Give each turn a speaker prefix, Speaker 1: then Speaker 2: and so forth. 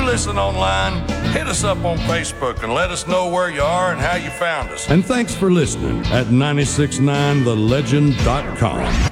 Speaker 1: listen online, hit us up on Facebook and let us know where you are and how you found us.
Speaker 2: And thanks for listening at 969thelegend.com.